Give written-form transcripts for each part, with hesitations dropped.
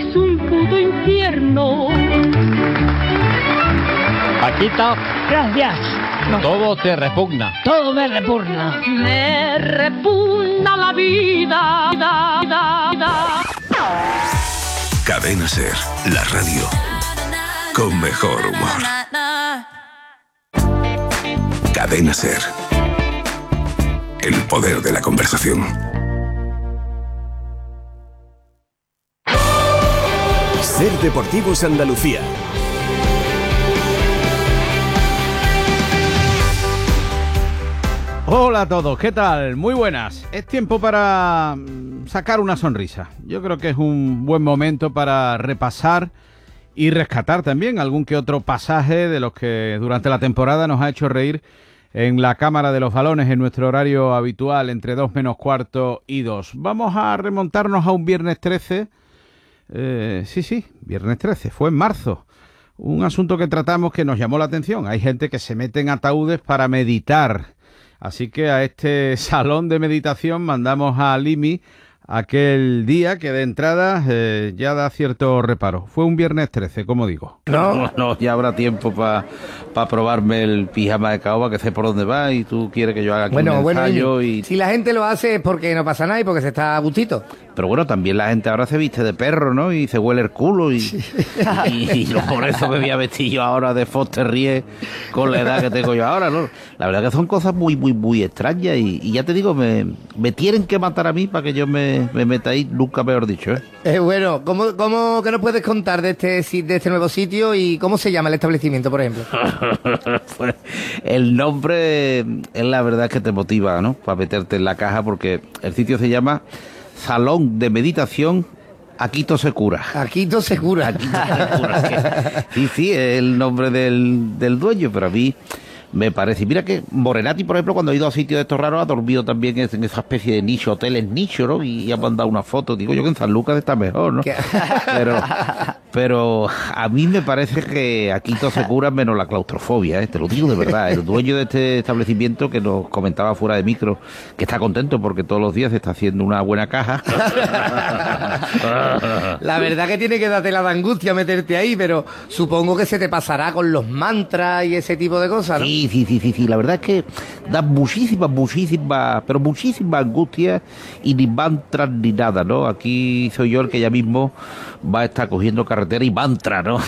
es un puto infierno. Paquita, Gracias. No. todo te repugna. Todo me repugna. Me repugna la vida. Cadena Ser, la radio con mejor humor. Cadena Ser, el poder de la conversación. Ser Deportivos Andalucía. Hola a todos, ¿qué tal? Muy buenas. Es tiempo para sacar una sonrisa. Yo creo que es un buen momento para repasar y rescatar también algún que otro pasaje de los que durante la temporada nos ha hecho reír en la Cámara de los Balones en nuestro horario habitual entre 2 menos cuarto y 2. Vamos a remontarnos a un viernes 13. Sí, viernes 13, fue en marzo. Un asunto que tratamos que nos llamó la atención. Hay gente que se mete en ataúdes para meditar. Así que a este salón de meditación mandamos a Limi aquel día que de entrada ya da cierto reparo. Fue un viernes 13, como digo. No, ya habrá tiempo para probarme el pijama de caoba, que sé por dónde va, y tú quieres que yo haga aquí un ensayo. Y si la gente lo hace es porque no pasa nada y porque se está a gustito. Pero bueno, también la gente ahora se viste de perro, ¿no? Y se huele el culo y por eso me voy a vestir yo ahora de Foster Ries con la edad que tengo yo ahora, ¿no? La verdad que son cosas muy extrañas y ya te digo, me tienen que matar a mí para que yo me meta ahí, nunca mejor dicho, ¿eh? Bueno, ¿qué nos puedes contar de este nuevo sitio y cómo se llama el establecimiento, por ejemplo? Pues el nombre es la verdad que te motiva, ¿no? Para meterte en la caja, porque el sitio se llama Salón de Meditación Aquito Secura. Aquito Secura. Sí, es el nombre del dueño, pero a mí me parece. Mira que Morenati, por ejemplo, cuando ha ido a sitios de estos raros, ha dormido también en esa especie de nicho, hoteles nicho, ¿no? Y ha mandado una foto. Digo yo que en San Lucas está mejor, ¿no? Pero a mí me parece que aquí todo se cura menos la claustrofobia, ¿eh? Te lo digo de verdad. El dueño de este establecimiento, que nos comentaba fuera de micro, que está contento porque todos los días se está haciendo una buena caja. La verdad que tiene que darte la angustia meterte ahí, pero supongo que se te pasará con los mantras y ese tipo de cosas, ¿no? Sí, la verdad es que da muchísimas angustias y ni mantras ni nada, ¿no? Aquí soy yo el que ya mismo va a estar cogiendo carretera y mantra, ¿no?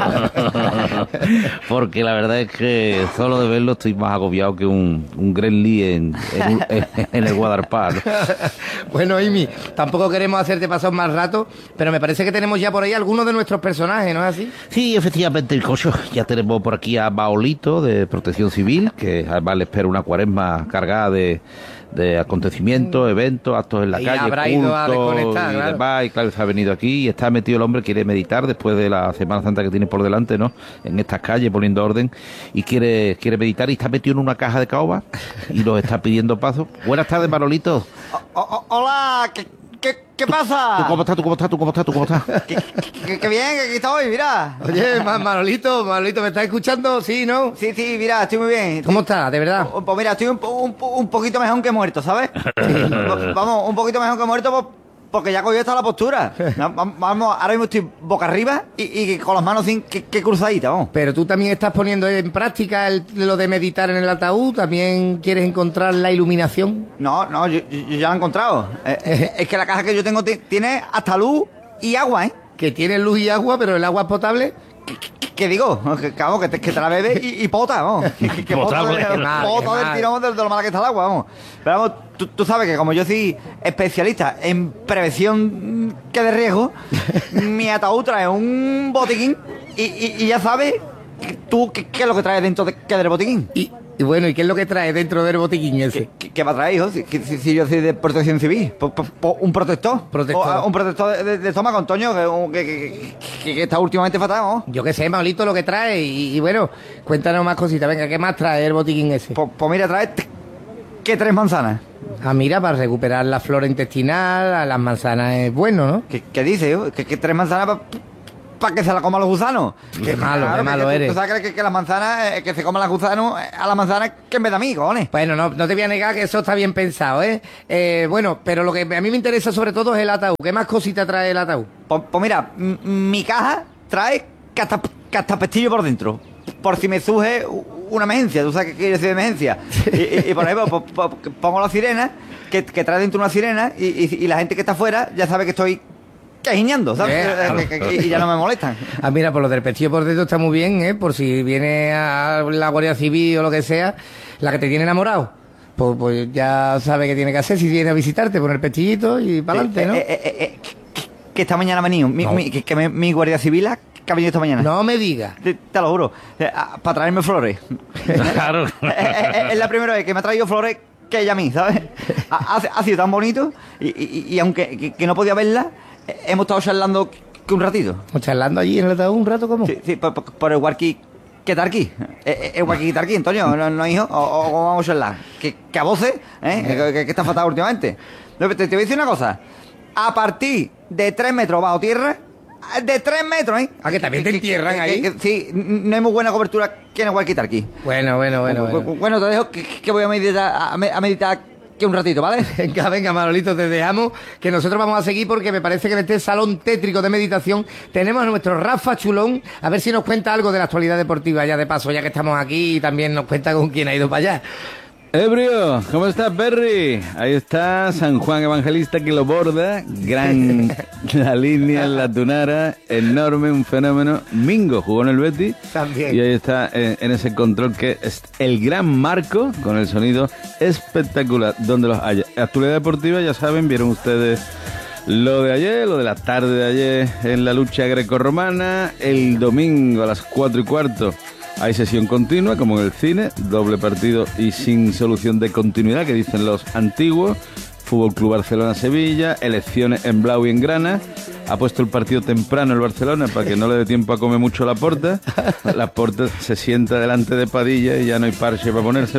Porque la verdad es que solo de verlo estoy más agobiado que un Grenly en el Guadarpá, ¿no? Bueno, Amy, tampoco queremos hacerte pasar más rato, pero me parece que tenemos ya por ahí algunos de nuestros personajes, ¿no es así? Sí, efectivamente, Cocho. Ya tenemos por aquí a Baolito, de Protección Civil, que además le espera una cuaresma cargada de acontecimientos, eventos, actos en la calle, habrá ido a desconectar, y claro. demás, y claro, se ha venido aquí y está metido el hombre, quiere meditar después de la Semana Santa que tiene por delante, ¿no? En estas calles, poniendo orden, y quiere meditar y está metido en una caja de caoba y nos está pidiendo paso. Buenas tardes, Manolito. Hola, ¿qué pasa? ¿Tú cómo estás? Qué bien, que aquí estoy, mira. Oye, Manolito, ¿me estás escuchando? ¿Sí, no? Sí, mira, estoy muy bien. ¿Cómo estás, de verdad? Pues mira, estoy un poquito mejor que muerto, ¿sabes? Vamos, un poquito mejor que muerto porque ya cogió esta la postura. Vamos, ahora mismo estoy boca arriba y con las manos sin que cruzaditas, vamos. Pero tú también estás poniendo en práctica lo de meditar en el ataúd, ¿también quieres encontrar la iluminación? No, yo ya lo he encontrado. Es que la caja que yo tengo tiene hasta luz y agua, ¿eh? Que tiene luz y agua, pero el agua es potable. ¿Qué digo? Que te la bebes y pota, vamos. Que pota del tirón de lo mala que está el agua, vamos. Pero vamos, tú sabes que como yo soy especialista en prevención que de riesgo, mi ataúd trae un botiquín y ya sabes tú qué es lo que trae dentro del botiquín. Y bueno, ¿y qué es lo que trae dentro del botiquín ese? ¿Qué va a traer, hijo? Si yo soy de Protección Civil. Un protector. Un protector de estómago, Antonio, que está últimamente fatal, ¿no? Yo qué sé, Maulito, lo que trae. Y bueno, cuéntanos más cositas. Venga, ¿qué más trae el botiquín ese? Pues mira, trae que 3 manzanas. Ah, mira, para recuperar la flora intestinal, a las manzanas es bueno, ¿no? ¿Qué dice, hijo? Que 3 manzanas para que se la coman los gusanos. Qué malo eres. ¿Tú sabes que las manzanas, que se coman los gusanos a las manzanas que en vez de a mí, cojones? Bueno, no te voy a negar que eso está bien pensado, ¿eh? Bueno, pero lo que a mí me interesa sobre todo es el ataúd. ¿Qué más cosita trae el ataúd? Pues mira, mi caja trae catapestillo por dentro. Por si me surge una emergencia. ¿Tú sabes qué quiere decir emergencia? Y por ejemplo, pongo la sirena, que trae dentro una sirena, y la gente que está afuera ya sabe que estoy cajineando, ¿sabes? Y ya no me molestan. Ah, mira, por lo del pestillo por dentro está muy bien, ¿eh? Por si viene a la Guardia Civil o lo que sea, la que te tiene enamorado. Pues ya sabe qué tiene que hacer si viene a visitarte, poner el pestillito y para adelante, ¿no? Que esta mañana ha venido, mi Guardia Civil que ha venido esta mañana. No me digas. Te lo juro, para traerme flores. Claro. Es la primera vez que me ha traído flores que ella a mí, ¿sabes? Ha sido tan bonito y aunque que no podía verla, hemos estado charlando que un ratito. ¿Charlando allí en el ataúd un rato cómo? Sí, por el walkie-talkie. El walkie-talkie, Antonio, no hijo, o vamos a charlar. Que a voces, que está fatal últimamente. Te voy a decir una cosa. A partir de 3 metros bajo tierra, de 3 metros, ¿eh? ¿A que también te entierran ahí? Sí, no hay muy buena cobertura que en el walkie-talkie. Bueno. Bueno, te dejo que voy a meditar que un ratito, ¿vale? Venga, Manolito, te dejamos, que nosotros vamos a seguir porque me parece que en este salón tétrico de meditación tenemos a nuestro Rafa Chulón, a ver si nos cuenta algo de la actualidad deportiva ya de paso, ya que estamos aquí, y también nos cuenta con quién ha ido para allá. Ebrio, ¿cómo estás, Perry? Ahí está San Juan Evangelista que lo borda, gran la línea en la tunara, enorme, un fenómeno. Mingo jugó en el Betis también. Y ahí está en ese control que es el gran Marco, con el sonido espectacular, donde los haya. Actualidad deportiva, ya saben, vieron ustedes lo de ayer, lo de la tarde de ayer en la lucha grecorromana, el domingo a las 4:15. Hay sesión continua, como en el cine, doble partido y sin solución de continuidad, que dicen los antiguos. Fútbol Club Barcelona-Sevilla, elecciones en Blau y en Grana. Ha puesto el partido temprano el Barcelona para que no le dé tiempo a comer mucho Laporta. Laporta se sienta delante de Padilla y ya no hay parche para ponerse.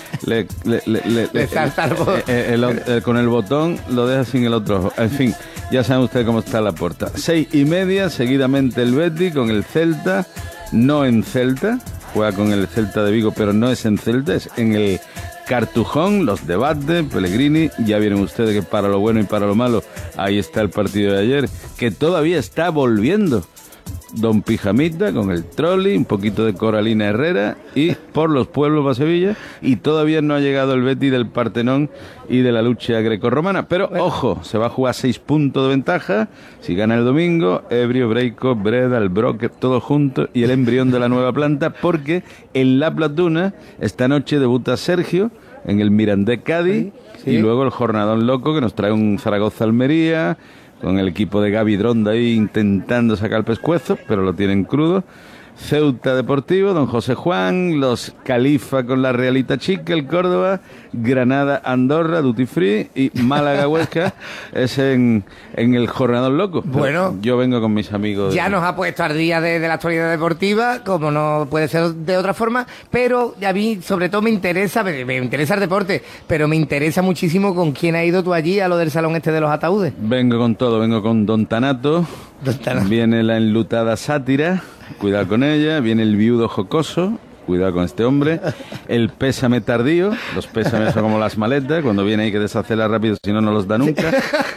Con el botón lo deja sin el otro ojo. En fin, ya saben ustedes cómo está Laporta. 6:30, seguidamente el Betis con el Celta. No en Celta, juega con el Celta de Vigo, pero no es en Celta, es en el Cartujón, los debates, Pellegrini, ya vieron ustedes que para lo bueno y para lo malo, ahí está el partido de ayer, que todavía está volviendo. Don Pijamita con el trolley, un poquito de Coralina Herrera y por los pueblos para Sevilla, y todavía no ha llegado el Betis del Partenón y de la lucha grecorromana, pero ojo, se va a jugar 6 puntos de ventaja si gana el domingo. Ebrio, Breico, Breda, el Broque, todo junto, y el embrión de la nueva planta, porque en La Platuna esta noche debuta Sergio en el Mirandés Cádiz, sí. Y luego el jornadón loco que nos trae un Zaragoza-Almería, con el equipo de Gaby Dronda ahí intentando sacar el pescuezo, pero lo tienen crudo. Ceuta Deportivo, Don José Juan, los Califa con la Realita Chica, el Córdoba, Granada, Andorra, Duty Free, y Málaga Huesca es en el jornador loco. Bueno, yo vengo con mis amigos. Ya nos ha puesto al día de la actualidad deportiva, como no puede ser de otra forma, pero a mí sobre todo me interesa el deporte, pero me interesa muchísimo con quién ha ido tú allí a lo del salón este de los ataúdes. Vengo con todo, vengo con Don Tanato. Viene la enlutada sátira, cuidado con ella, viene el viudo jocoso, cuidado con este hombre, el pésame tardío, los pésames son como las maletas, cuando viene hay que deshacerlas rápido, si no, no los da nunca.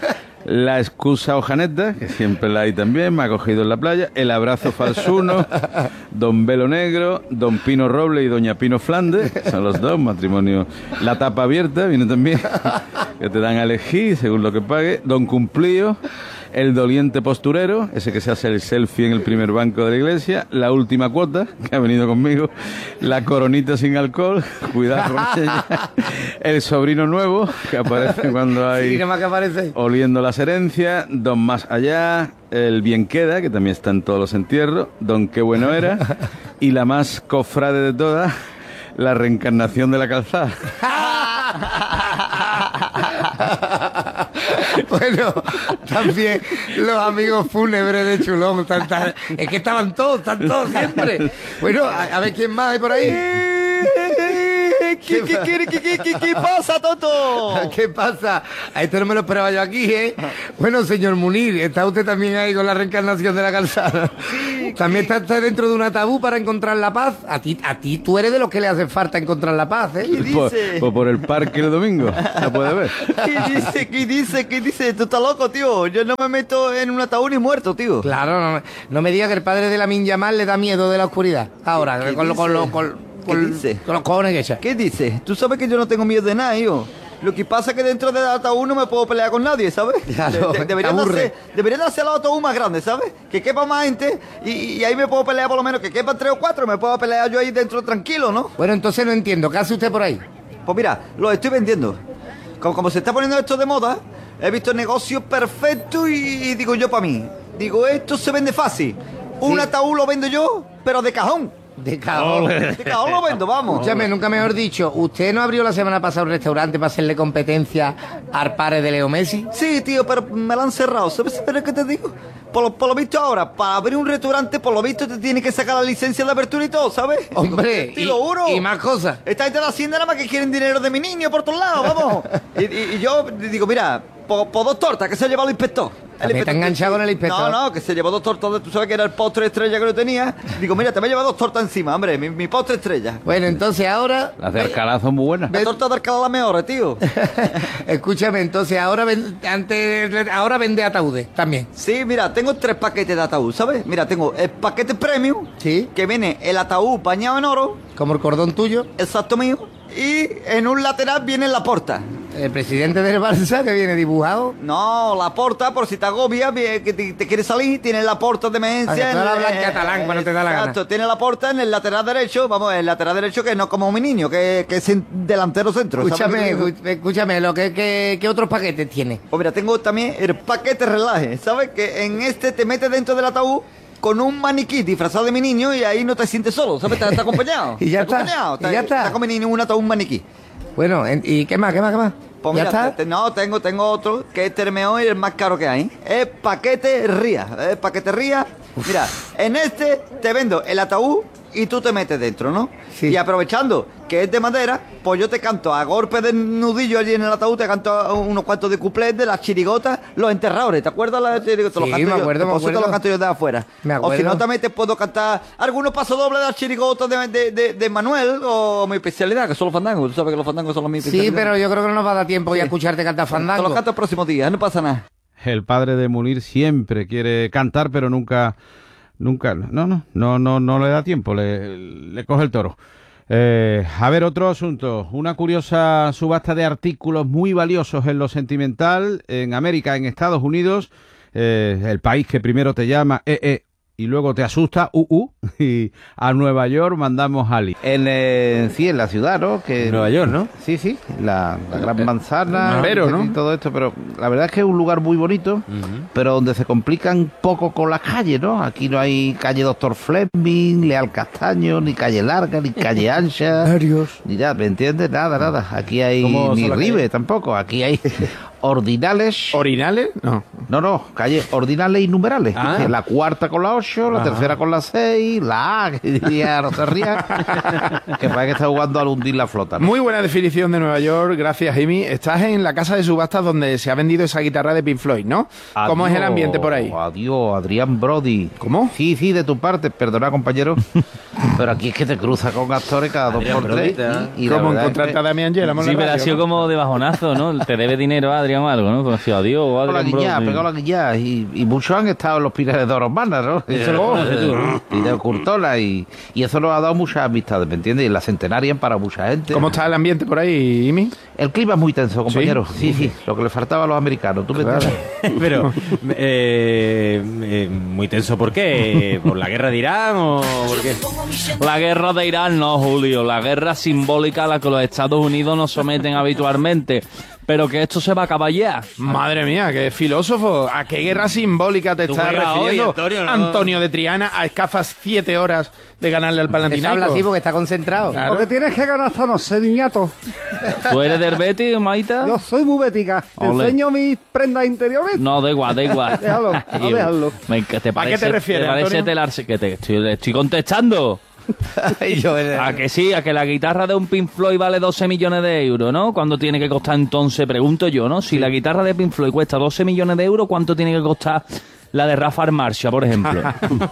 La excusa hojaneta, que siempre la hay también, me ha cogido en la playa, el abrazo falsuno, Don Velo Negro, Don Pino Roble y Doña Pino Flandes, son los dos, matrimonio. La tapa abierta, viene también, que te dan a elegir según lo que pague, Don Cumplío, el doliente posturero, ese que se hace el selfie en el primer banco de la iglesia, la última cuota, que ha venido conmigo, la coronita sin alcohol, cuidado con ella, el sobrino nuevo, que aparece cuando hay... Sí, nada más que aparece. Oliendo las herencias, Don Más Allá, el Bien Queda, que también está en todos los entierros, Don Qué Bueno Era, y la más cofrade de todas, la reencarnación de la calzada. Bueno, también los amigos fúnebres de Chulón, es que están todos siempre. Bueno, a ver quién más hay por ahí. ¿Qué pasa, Toto? ¿Qué pasa? A esto no me lo esperaba yo aquí, ¿eh? Bueno, señor Munir, ¿está usted también ahí con la reencarnación de la calzada? Sí. ¿También está usted dentro de un ataúd para encontrar la paz? A ti tú eres de los que le hace falta encontrar la paz, ¿eh? ¿Qué dice? Por el parque el domingo, la puede ver. ¿Qué dice? Tú estás loco, tío. Yo no me meto en un ataúd ni muerto, tío. Claro, no me diga que el padre de Lamine Yamal le da miedo de la oscuridad. Ahora, con los cojones que echa. ¿Qué dice? Tú sabes que yo no tengo miedo de nada, yo. Lo que pasa es que dentro del ataúd no me puedo pelear con nadie, ¿sabes? Claro, deberían de hacer los ataúd más grandes, ¿sabes? Que quepa más gente y ahí me puedo pelear por lo menos, que quepan 3 o 4, me puedo pelear yo ahí dentro tranquilo, ¿no? Bueno, entonces no entiendo. ¿Qué hace usted por ahí? Pues mira, lo estoy vendiendo. Como se está poniendo esto de moda, he visto negocios perfectos y digo yo para mí. Digo, esto se vende fácil. Un ataúd lo vendo yo, pero de cajón. De cajón. De cajón lo vendo, vamos. Escúchame, nunca mejor dicho, ¿usted no abrió la semana pasada un restaurante para hacerle competencia al padre de Leo Messi? Sí, tío, pero me lo han cerrado. ¿Sabes qué te digo? Por lo visto ahora, para abrir un restaurante, por lo visto te tiene que sacar la licencia de apertura y todo, ¿sabes? Hombre, te lo juro. Y más cosas. Esta gente de la hacienda nada más que quieren dinero de mi niño por todos lados, vamos. y yo digo, mira, por 2 tortas que se ha llevado el inspector. ¿Me está enganchado con el inspector? No, que se llevó 2 tortas. Tú sabes que era el postre estrella que yo tenía. Digo, mira, te me he llevado 2 tortas encima, hombre. Mi postre estrella. Bueno, entonces ahora... Las de Alcalá son muy buenas. La torta de Alcalá la mejor, tío. Escúchame, entonces ahora vende ataúdes también. Sí, mira, tengo 3 paquetes de ataúd, ¿sabes? Mira, tengo el paquete premium. Sí. Que viene el ataúd bañado en oro. Como el cordón tuyo. Exacto mío. Y en un lateral viene la porta. El presidente del Barça que viene dibujado. No, la porta, por si te agobia, que te quieres salir, tiene la porta de emergencia. Tú hablas catalán cuando te da la gana. Exacto, tiene la porta en el lateral derecho, vamos, el lateral derecho que no como mi niño, que es delantero centro. Escúchame, ¿qué otros paquetes tiene? Pues mira, tengo también el paquete relaje, ¿sabes? Que en este te metes dentro del ataúd con un maniquí disfrazado de mi niño y ahí no te sientes solo, ¿sabes? Está acompañado. Y ya está. Está con mi niño en un ataúd, un maniquí. Bueno, ¿y qué más? Pues ¿Ya mira, está? no, tengo otro que es el mejor y el más caro que hay. Es paquete ría. Mira, en este te vendo el ataúd y tú te metes dentro, ¿no? Sí. Y aprovechando que es de madera, pues yo te canto a golpe de nudillo allí en el ataúd, te canto unos cuantos de cuplés de las chirigotas, los enterradores. ¿Te acuerdas las chirigotas? Sí, me acuerdo. Te los canto yo de afuera. Me acuerdo. O si no, también te puedo cantar algunos pasodobles de las chirigotas de Manuel o mi especialidad, que son los fandangos. Tú sabes que los fandangos son los mis especialidades. Sí, pero yo creo que no nos va a dar tiempo ya a escucharte cantar fandango. Te los canto el próximo día, no pasa nada. El padre de Munir siempre quiere cantar, pero nunca no le da tiempo, le coge el toro. A ver, otro asunto. Una curiosa subasta de artículos muy valiosos en lo sentimental en América, en Estados Unidos, el país que primero te llama y luego te asusta, y a Nueva York mandamos a Ali. En la ciudad, ¿no? Que Nueva York, ¿no? Sí, la gran manzana, pero, ¿no? Y todo esto, pero la verdad es que es un lugar muy bonito, pero donde se complican un poco con las calles, ¿no? Aquí no hay calle Doctor Fleming, Leal Castaño, ni calle larga, ni calle ancha, ni nada, ¿me entiendes? Nada. Aquí hay ni Ribe tampoco, aquí hay ordinales. ¿Orinales? No, calle ordinales y numerales. La cuarta con la 8, la tercera con la 6, la A, que diría no se ría, que parece que está jugando al hundir la flota, ¿no? Muy buena definición de Nueva York, gracias, Jimmy. Estás en la casa de subastas donde se ha vendido esa guitarra de Pink Floyd, ¿no? ¿Cómo es el ambiente por ahí? Adiós, Adrián Brody. ¿Cómo? Sí, de tu parte, perdona, compañero. Pero aquí es que te cruza con actores cada 2 por 3. Y ¿cómo encontrarte a Damián Yera? Sí, pero ha sido como de bajonazo, ¿no? Te debe dinero a Adrián o algo, ¿no? Como si adiós o Adrián. Pegó la guilla. Y muchos han estado en los Pinares de Oromana, ¿no? Y de Curtola. Y eso nos ha dado muchas amistades, ¿me entiendes? Y en la Centenaria para mucha gente. ¿Cómo está el ambiente por ahí, Jimmy? El clima es muy tenso, compañero. Sí. Lo que le faltaba a los americanos. ¿Tú me entiendes? Pero, muy tenso, ¿por qué? ¿Por la guerra de Irán o por qué? La guerra de Irán no, Julio. La guerra simbólica a la que los Estados Unidos nos someten habitualmente. Pero que esto se va a acabar ya. Madre mía, qué filósofo. ¿A qué guerra simbólica te estás refiriendo? Hoy, Antonio de Triana, a escasas 7 horas de ganarle al Panathinaikos. Habla así porque está concentrado. Claro. Porque tienes que ganar hasta no sé, niñato. ¿Tú eres del Betis, Maita? Yo soy muy bética. ¿Te enseño mis prendas interiores? No, da igual. Déjalo. ¿Para qué te refieres, Antonio? que te estoy contestando. A que sí, a que la guitarra de un Pink Floyd vale 12 millones de euros, ¿no? ¿Cuánto tiene que costar entonces? Pregunto yo, ¿no? Si la guitarra de Pink Floyd cuesta 12 millones de euros, ¿cuánto tiene que costar la de Rafa Marcia, por ejemplo?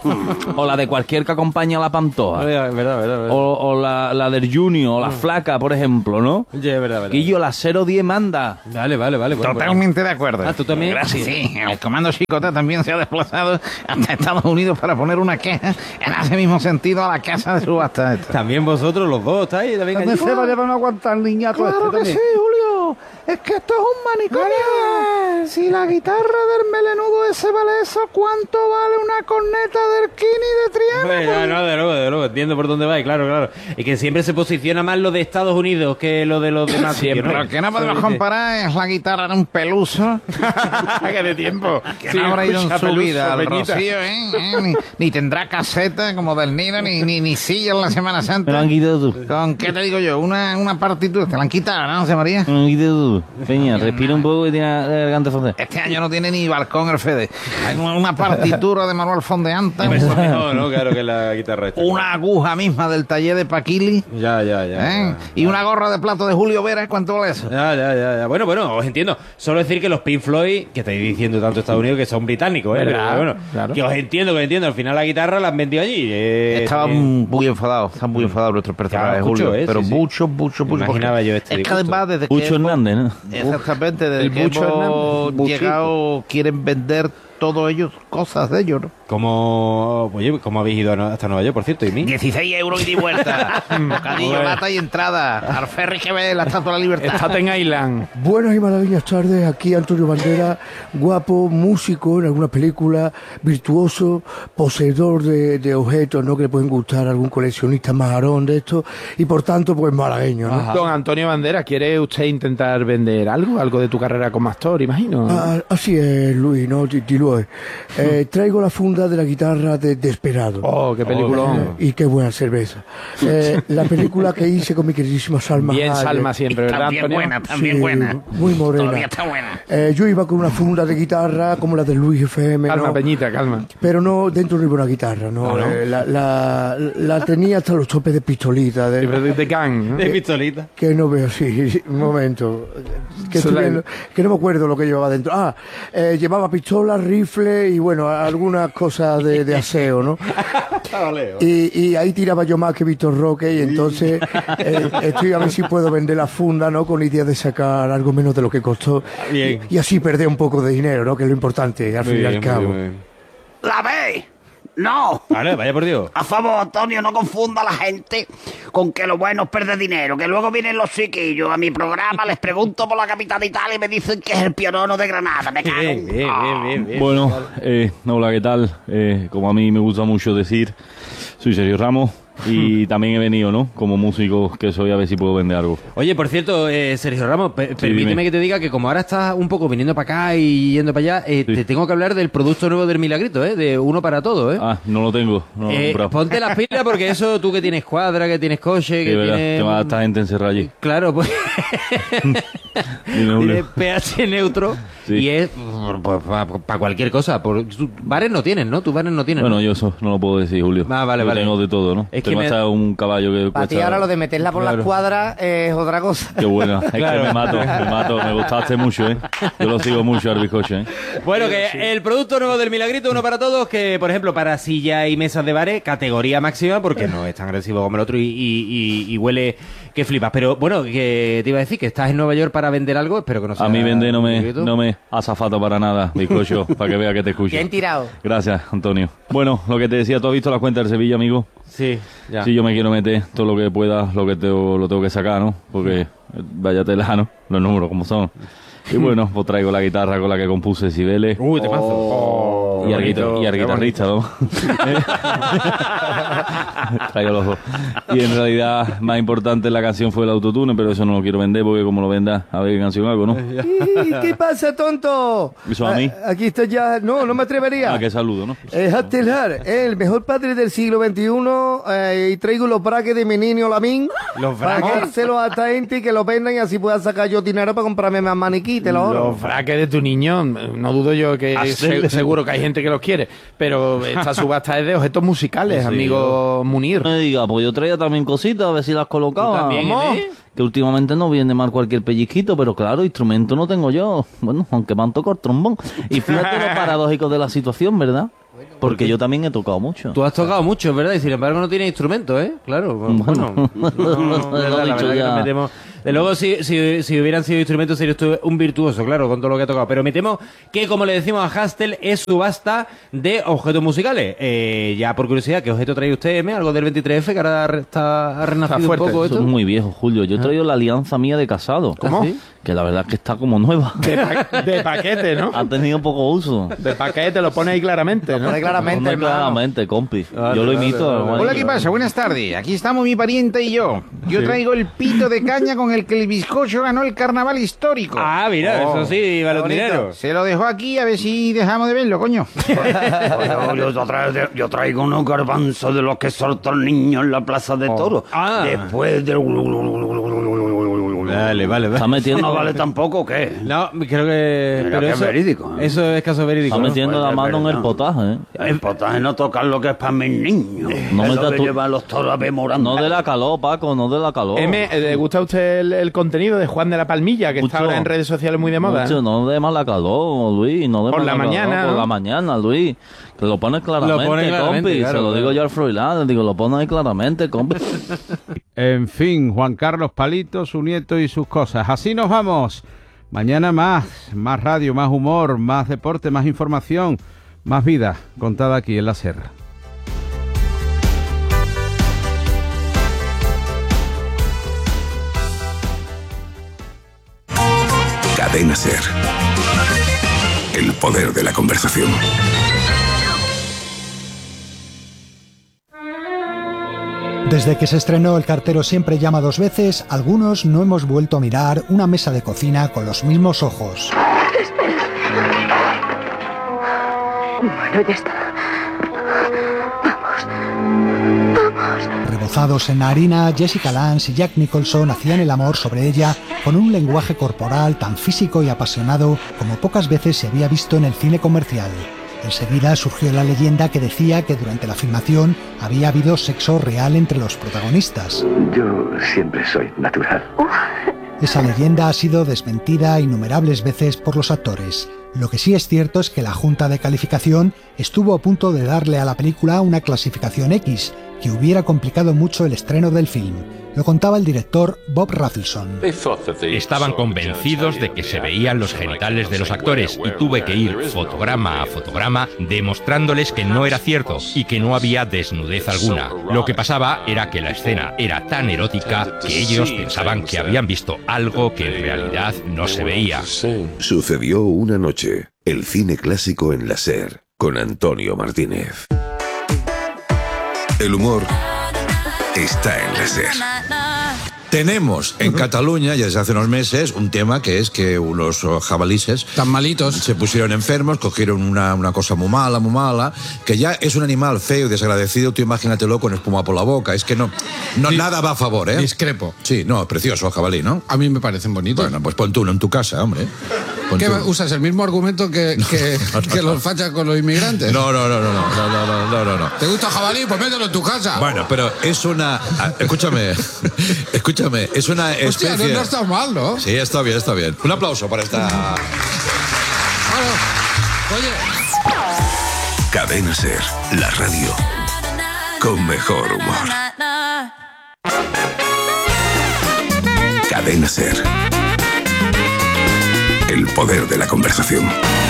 O la de cualquier que acompaña a la Pantoja. Verdad. O la del Junior, o la Flaca, por ejemplo, ¿no? Oye, es verdad. Guillo, la 010 manda. Vale. Totalmente de acuerdo. Ah, ¿tú también? Gracias. Sí, el comando Chicota también se ha desplazado hasta Estados Unidos para poner una queja en ese mismo sentido a la casa de subasta esta. También vosotros los dos estáis también ¿Dónde allí. se van a aguantar, niñato? Claro que sí, Julio. Es que esto es un manicomio. Si la guitarra del melenudo ese vale eso, ¿cuánto vale una corneta del Kini de Triana? No, de luego, entiendo por dónde vais, claro. Y que siempre se posiciona más lo de Estados Unidos que lo de los demás. Siempre. Lo que no podemos comparar es la guitarra de un peluso. Que de tiempo. Que no habrá ido en su vida al Rocío, ni tendrá caseta como del Nido, ni silla en la Semana Santa. Me lo han quitado tú. ¿Con qué te digo yo? Una partitura. Te la han quitado, ¿no, José María? Me lo han quitado tú. Peña, respira un poco y tiene la garganta fondeada. Este año no tiene ni balcón el Fede. Hay una partitura de manual fondeante. No, claro que la guitarra esta. Una aguja misma del taller de Paquili. Ya. Y una gorra de plato de Julio Vera. ¿Cuánto vale eso? Ya. Bueno, os entiendo. Solo decir que los Pink Floyd, que estáis diciendo tanto Estados Unidos, que son británicos, Claro. Que os entiendo. Al final la guitarra la han vendido allí. Estaban muy enfadados. Están muy enfadados nuestros personajes, Julio. Pero mucho. Imaginaba yo este Es que además desde que Pucho Hernández, ¿no? Exactamente, desde El que Bucho hemos Hernández. llegado, quieren vender todos ellos cosas de ellos, ¿no? ¿Cómo habéis ido hasta Nueva York, por cierto? ¿Y mí? 16 euros ida y vuelta. Bocadillo, lata y entrada. Al ferry que ve la Estatua de la Libertad. Staten Island. Buenas y maravillas tardes, aquí Antonio Bandera, guapo, músico en alguna película, virtuoso, poseedor de objetos, ¿no? Que le pueden gustar a algún coleccionista majarón de esto, y por tanto, pues malagueño, ¿no? Don Antonio Bandera, ¿quiere usted intentar vender algo? Algo de tu carrera como actor, imagino. Así es, Luis, ¿no? Dilué. Traigo la funda de la guitarra de Desperado. Oh, qué peliculón. Y qué buena cerveza. La película que hice con mi queridísima Salma Bien, Hayek. Salma siempre, ¿verdad, Antonio? También buena. Muy morena. Todavía está buena. Yo iba con una funda de guitarra como la de Luis FM. Calma, ¿no? Peñita, calma. Pero no, dentro no iba una guitarra, ¿no? La tenía hasta los topes de pistolita. De gang, ¿no? De pistolita. Que no veo, sí, un momento. Que no me acuerdo lo que llevaba dentro. Llevaba pistola, rifle y bueno, algunas cosas de aseo, ¿no? Y ahí tiraba yo más que Víctor Roque y entonces estoy a ver si puedo vender la funda, ¿no? Con la idea de sacar algo menos de lo que costó. Bien. Y así perder un poco de dinero, ¿no? Que es lo importante, al fin y al cabo. ¿La veis? No. Vale, vaya por Dios. A favor, Antonio, no confunda a la gente con que lo bueno es perder dinero, que luego vienen los chiquillos a mi programa, les pregunto por la capital de Italia y me dicen que es el Pionono de Granada. Me cago. Bien. Bueno, hola, ¿qué tal? Como a mí me gusta mucho decir, soy Sergio Ramos y también he venido, ¿no? Como músico que soy, a ver si puedo vender algo. Oye, por cierto, Sergio Ramos, permíteme dime. que te diga que como ahora estás un poco viniendo para acá y yendo para allá, te tengo que hablar del producto nuevo del Milagrito, de uno para todo, Ah, no lo tengo, no lo he comprado. Ponte las pilas porque eso, tú que tienes cuadra, que tienes coche, que verdad, tienes... que va a estar gente encerrada allí. Claro, pues... Dime, Julio. Tienes pH neutro y es pues, para cualquier cosa. Bares no tienes, ¿no? Tus bares no tienen. Bueno, yo eso no lo puedo decir, Julio. Vale. Yo tengo de todo, ¿no? Es que tengo hasta un caballo que Para ti cuesta... ahora lo de meterla por las cuadras es otra cosa. Qué buena, es que me mato, me gustaste mucho, ¿eh? Yo lo sigo mucho al bizcocho, ¿eh? Bueno, que el producto nuevo del Milagrito, uno para todos, que por ejemplo para silla y mesas de bares, categoría máxima, porque no es tan agresivo como el otro y huele que flipas. Pero bueno, que te iba a decir que estás en Nueva York para vender algo, espero que no sea... A mí vender no me azafato para nada, bizcocho, para que vea que te escucho. Bien tirado. Gracias, Antonio. Bueno, lo que te decía, ¿tú has visto las cuentas del Sevilla, amigo? Sí, ya. Sí, yo me quiero meter todo lo que pueda, lo tengo que sacar, ¿no? Porque vaya tela, ¿no? Los números como son. Y bueno, pues traigo la guitarra con la que compuse Cibeles. Uy, te mazo. Y al guitarrista, ¿no? Traigo los dos. Y en realidad, más importante la canción fue el autotune, pero eso no lo quiero vender porque como lo venda, a ver qué canción hago, ¿no? ¿Qué pasa, tonto? ¿Eso a mí? Aquí está ya... No me atrevería. Ah, qué saludo, ¿no? Hattelar, el mejor padre del siglo XXI, y traigo los braques de mi niño Lamín para dárselos a esta gente y que lo vendan y así pueda sacar yo dinero para comprarme más maniquí, te lo juro. Los fraques de tu niño, no dudo yo que seguro que hay gente gente que los quiere. Pero esta subasta es de objetos musicales, amigo Munir. Me diga, pues yo traía también cositas, a ver si las colocaba. Que últimamente no viene mal cualquier pellizquito, pero claro, instrumento no tengo yo. Bueno, aunque me han tocado el trombón. Y fíjate lo paradójico de la situación, ¿verdad? Porque yo también he tocado mucho. Tú has tocado mucho, ¿verdad? Y sin embargo no tienes instrumento, ¿eh? Claro. Bueno, la verdad que nos metemos... De luego, si hubieran sido instrumentos, sería usted un virtuoso, claro, con todo lo que ha tocado. Pero me temo que, como le decimos a Hastel, es subasta de objetos musicales. Ya por curiosidad, ¿qué objeto trae usted, M? Algo del 23F, que ahora ha renacido un poco esto. Eso es muy viejo, Julio. Yo he traído la alianza mía de casado. ¿Cómo? ¿Sí? Que la verdad es que está como nueva. De paquete, ¿no? Ha tenido poco uso. De paquete, lo pone ahí claramente, ¿no? Lo pone claramente, hermano. Claramente, compi. Yo lo imito. Hola, ¿qué pasa? Buenas tardes. Aquí estamos mi pariente y yo. Yo traigo el pito de caña con el que el bizcocho ganó el carnaval histórico. Ah, mira, eso sí, vale un dinero. Se lo dejo aquí a ver si dejamos de verlo, coño. Yo traigo unos garbanzos de los que soltó el niño en la plaza de toros. Después del... Vale. Está metiendo... ¿No vale tampoco o qué? No, creo que... Pero que es verídico. Eso es caso verídico. Está metiendo la mano en el potaje, ¿eh? El potaje no tocar lo que es para mis niños. No eso metas de tú... llevar los toros a Bemoranda. No de la calor, Paco, no de la calor. ¿Le gusta a usted el contenido de Juan de la Palmilla, que Mucho. está ahora en redes sociales muy de moda? Mucho, no de mala calor, Luis. No de Por mala la mañana, calor, ¿no? Por la mañana, Luis. Que lo pones claramente, compi. Claro, se lo digo yo al Froilán. Digo, lo pones ahí claramente, compi. En fin, Juan Carlos Palito, su nieto y sus cosas. Así nos vamos. Mañana más radio, más humor, más deporte, más información, más vida contada aquí en la SER. Cadena SER. El poder de la conversación. Desde que se estrenó El cartero siempre llama dos veces, algunos no hemos vuelto a mirar una mesa de cocina con los mismos ojos. Bueno, ya está. Vamos. Rebozados en la harina, Jessica Lange y Jack Nicholson hacían el amor sobre ella con un lenguaje corporal tan físico y apasionado como pocas veces se había visto en el cine comercial. Enseguida surgió la leyenda que decía que durante la filmación había habido sexo real entre los protagonistas. Yo siempre soy natural. Esa leyenda ha sido desmentida innumerables veces por los actores. Lo que sí es cierto es que la Junta de Calificación estuvo a punto de darle a la película una clasificación X, que hubiera complicado mucho el estreno del film. Lo contaba el director Bob Rafelson. Estaban convencidos de que se veían los genitales de los actores y tuve que ir fotograma a fotograma demostrándoles que no era cierto y que no había desnudez alguna. Lo que pasaba era que la escena era tan erótica que ellos pensaban que habían visto algo que en realidad no se veía. Sucedió una noche, el cine clásico en la SER, con Antonio Martínez. El humor está en la SER. Tenemos en Cataluña, ya desde hace unos meses, un tema que es que unos jabalíes tan malitos se pusieron enfermos, cogieron una cosa muy mala, que ya es un animal feo y desagradecido. Tú imagínatelo con espuma por la boca. Es que no nada va a favor, ¿eh? Discrepo. Sí, no, precioso el jabalí, ¿no? A mí me parecen bonitos. Bueno, pues pon tú uno en tu casa, hombre. ¿Qué usas? ¿El mismo argumento que los fachas con los inmigrantes? No. ¿Te gusta el jabalí? Pues mételo en tu casa. Bueno, pero es una... Escúchame, es una especie... Hostia, no está mal, ¿no? Sí, está bien. Un aplauso para esta... Oye... Cadena SER, la radio con mejor humor. Cadena SER. El poder de la conversación.